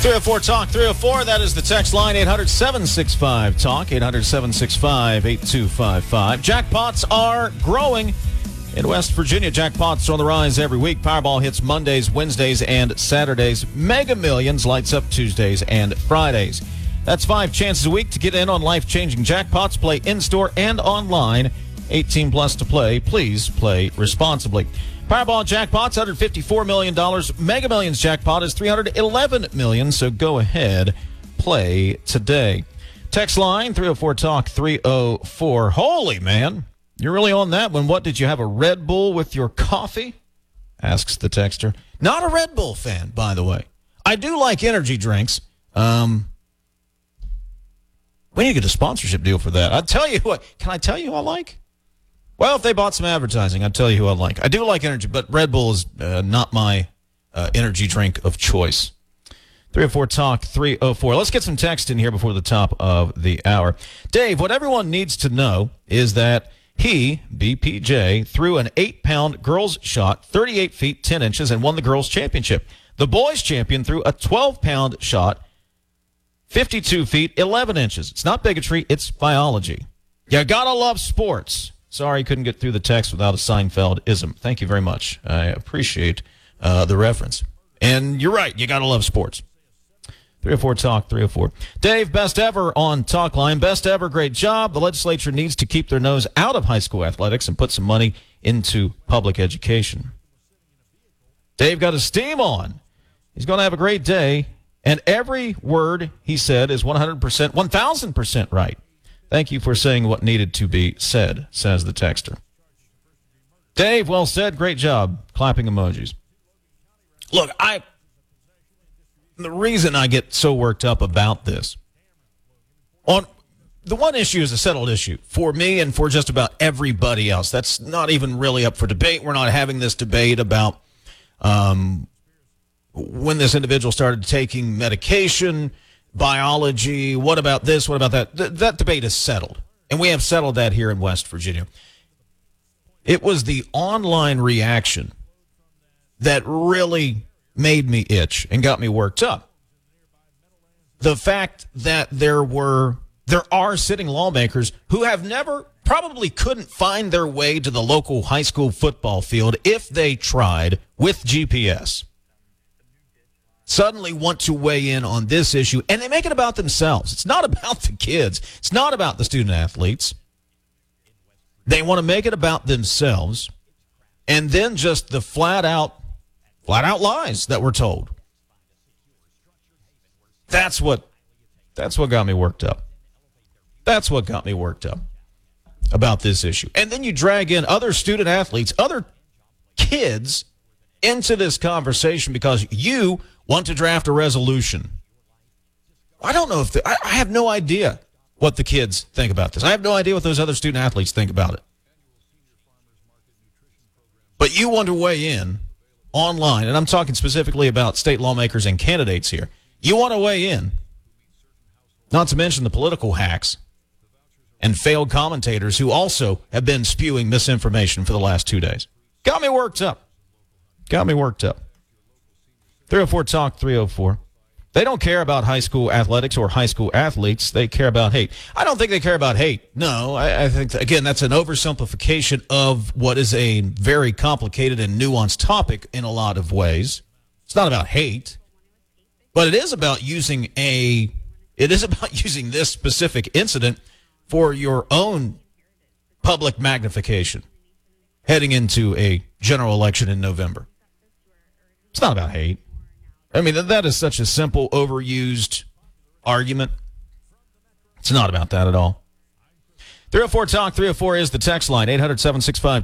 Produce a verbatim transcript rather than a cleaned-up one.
three oh four Talk, three oh four. That is the text line, eight hundred, seven six five, talk, eight hundred, seven six five, eight two five five. Jackpots are growing in West Virginia. Jackpots are on the rise every week. Powerball hits Mondays, Wednesdays, and Saturdays. Mega Millions lights up Tuesdays and Fridays. That's five chances a week to get in on life-changing jackpots. Play in-store and online. eighteen plus to play. Please play responsibly. Powerball jackpots, one hundred fifty-four million dollars. Mega Millions jackpot is three hundred eleven million dollars, so go ahead, play today. Text line, three oh four Talk, three oh four. Holy man, you're really on that one. What, did you have a Red Bull with your coffee? Asks the texter. Not a Red Bull fan, by the way. I do like energy drinks. Um, we need to get a sponsorship deal for that. I'll tell you what, can I tell you who I like? Well, if they bought some advertising, I'd tell you who I like. I do like energy, but Red Bull is uh, not my uh, energy drink of choice. three oh four Talk, three oh four. Let's get some text in here before the top of the hour. Dave, what everyone needs to know is that he, B P J, threw an eight-pound girls shot, thirty-eight feet, ten inches, and won the girls' championship. The boys' champion threw a twelve-pound shot, fifty-two feet, eleven inches. It's not bigotry, it's biology. You gotta love sports. Sorry, couldn't get through the text without a Seinfeld-ism. Thank you very much. I appreciate uh, the reference. And you're right, you got to love sports. three oh four Talk, three oh four. Dave, best ever on Talk Line. Best ever, great job. The legislature needs to keep their nose out of high school athletics and put some money into public education. Dave got his steam on. He's going to have a great day. And every word he said is one hundred percent, one thousand percent right. Thank you for saying what needed to be said, says the texter. Dave, well said. Great job. Clapping emojis. Look, I, the reason I get so worked up about this, on the one issue is a settled issue for me and for just about everybody else. That's not even really up for debate. We're not having this debate about um, when this individual started taking medication, biology, what about this, what about that? Th- that debate is settled, and we have settled that here in West Virginia. It was the online reaction that really made me itch and got me worked up. The fact that there were, there are sitting lawmakers who have never, probably couldn't find their way to the local high school football field if they tried with G P S. Suddenly want to weigh in on this issue, and they make it about themselves. It's not about the kids. It's not about the student athletes. They want to make it about themselves, and then just the flat out, flat out lies that we're told. That's what, that's what got me worked up. That's what got me worked up about this issue. And then you drag in other student athletes, other kids into this conversation because you want to draft a resolution. I don't know if the, I, I have no idea what the kids think about this. I have no idea what those other student athletes think about it. But you want to weigh in online, and I'm talking specifically about state lawmakers and candidates here. You want to weigh in, not to mention the political hacks and failed commentators who also have been spewing misinformation for the last two days. Got me worked up. Got me worked up. three oh four Talk, three oh four. They don't care about high school athletics or high school athletes. They care about hate. I don't think they care about hate. No, I, I think, again, that's an oversimplification of what is a very complicated and nuanced topic in a lot of ways. It's not about hate, but it is about using a, it is about using this specific incident for your own public magnification heading into a general election in November. It's not about hate. I mean, that is such a simple, overused argument. It's not about that at all. three oh four Talk, three oh four is the text line, eight hundred, seven six five